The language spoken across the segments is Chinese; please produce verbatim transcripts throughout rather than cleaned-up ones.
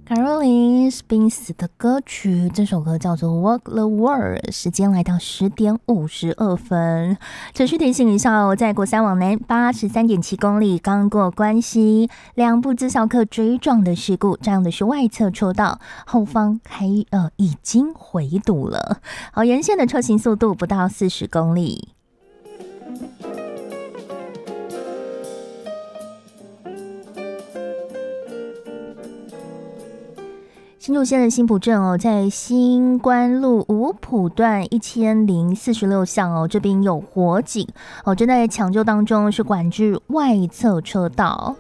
卡若琳·斯宾斯的歌曲，这首歌叫做《Walk the World》。时间来到十点五十二分。持续提醒一下哦，在国三往南八十三点七公里，刚过关西，两部自小客追撞的事故，占用的是外侧车道，后方开呃已经回堵了。好，沿线的车行速度不到四十公里。新竹县的新埔镇哦，在新关路五埔段一千零四十六巷哦，这边有火警哦，正在抢救当中，是管制外侧车道。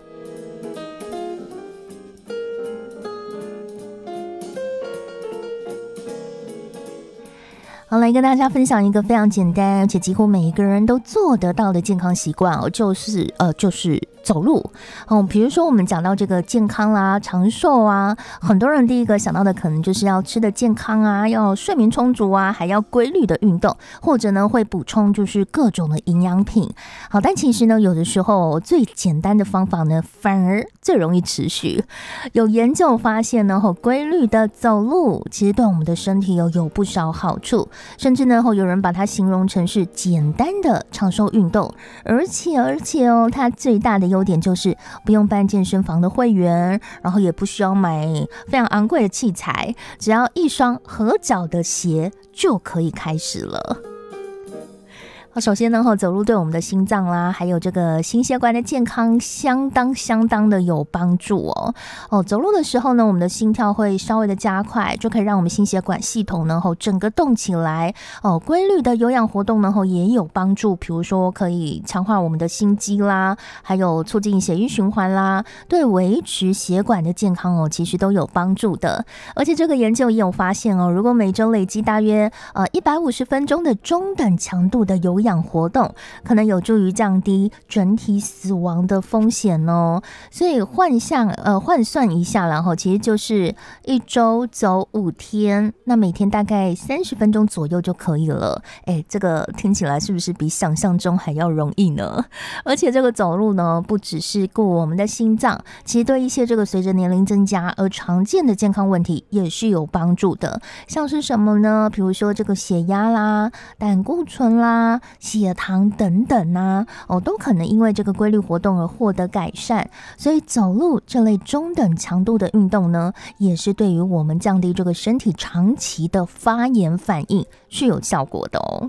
好，来跟大家分享一个非常简单，而且几乎每一个人都做得到的健康习惯哦，就是呃，就是走路。嗯，比如说我们讲到这个健康啦、长寿啊，很多人第一个想到的可能就是要吃的健康啊，要睡眠充足啊，还要规律的运动，或者呢会补充就是各种的营养品。好，但其实呢，有的时候最简单的方法呢，反而最容易持续。有研究发现呢，规律的走路其实对我们的身体有有不少好处。甚至呢，有人把它形容成是简单的长寿运动，而且而且哦，它最大的优点就是不用办健身房的会员，然后也不需要买非常昂贵的器材，只要一双合脚的鞋就可以开始了。首先呢，走路对我们的心脏啦，还有这个心血管的健康相当相当的有帮助哦。哦，走路的时候呢，我们的心跳会稍微的加快，就可以让我们心血管系统呢整个动起来。哦，规律的有氧活动呢也有帮助，比如说可以强化我们的心肌啦，还有促进血液循环啦，对维持血管的健康哦，其实都有帮助的。而且这个研究也有发现哦，如果每周累积大约呃一百五十分钟的中等强度的有氧活动，可能有助于降低整体死亡的风险哦。所以换算呃换算一下，然后其实就是一周走五天，那每天大概三十分钟左右就可以了。哎，这个听起来是不是比想象中还要容易呢？而且这个走路呢，不只是顾我们的心脏，其实对一些这个随着年龄增加而常见的健康问题也是有帮助的。像是什么呢？比如说这个血压啦、胆固醇啦、血糖等等啊，哦，都可能因为这个规律活动而获得改善。所以走路这类中等强度的运动呢，也是对于我们降低这个身体长期的发炎反应是有效果的哦。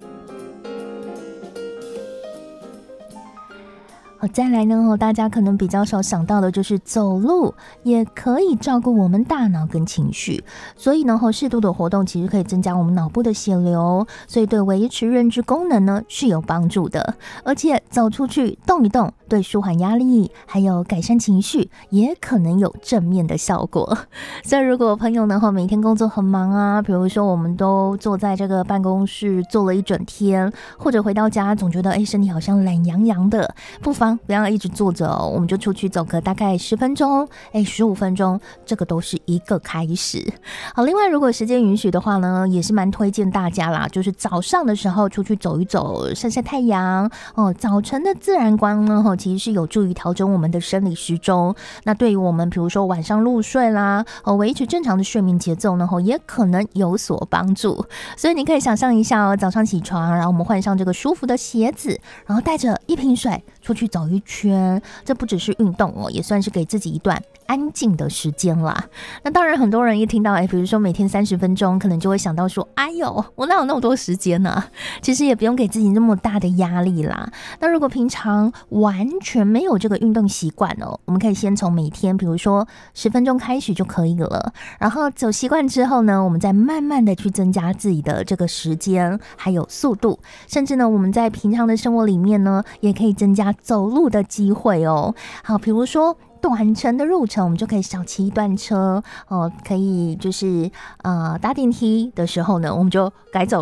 再来呢，大家可能比较少想到的就是走路也可以照顾我们大脑跟情绪，所以呢，适度的活动其实可以增加我们脑部的血流，所以对维持认知功能呢是有帮助的。而且走出去动一动，对舒缓压力还有改善情绪也可能有正面的效果。所以如果朋友呢每天工作很忙啊，比如说我们都坐在这个办公室坐了一整天，或者回到家总觉得哎身体好像懒洋洋的，不妨不要一直坐着哦，我们就出去走个大概十分钟，哎，十五分钟，这个都是一个开始。好，另外如果时间允许的话呢，也是蛮推荐大家啦，就是早上的时候出去走一走，晒晒太阳哦。早晨的自然光呢，其实是有助于调整我们的生理时钟。那对于我们比如说晚上入睡啦，哦，维持正常的睡眠节奏呢，也可能有所帮助。所以你可以想象一下哦，早上起床，然后我们换上这个舒服的鞋子，然后带着一瓶水出去走一圈，这不只是运动哦，也算是给自己一段安静的时间啦。那当然很多人一听到哎，比如说每天三十分钟，可能就会想到说，哎呦，我哪有那么多时间呢、啊？其实也不用给自己那么大的压力啦。那如果平常完全没有这个运动习惯哦，我们可以先从每天比如说十分钟开始就可以了，然后走习惯之后呢，我们再慢慢的去增加自己的这个时间还有速度，甚至呢我们在平常的生活里面呢，也可以增加走路的机会哦。好，比如说短程的路程，我们就可以少骑一段车哦，可以就是呃搭电梯的时候呢，我们就改走